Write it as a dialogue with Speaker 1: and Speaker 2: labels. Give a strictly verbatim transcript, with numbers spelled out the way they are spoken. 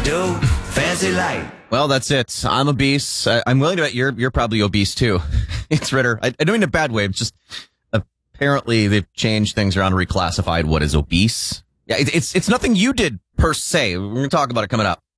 Speaker 1: do, fancy light.
Speaker 2: Well, that's it. I'm obese. I, I'm willing to bet you're you're probably obese too. It's Ritter. I, I don't mean in a bad way. It's just apparently they've changed things around, reclassified what is obese. Yeah, it, it's it's nothing you did per se. We're going to talk about it coming up.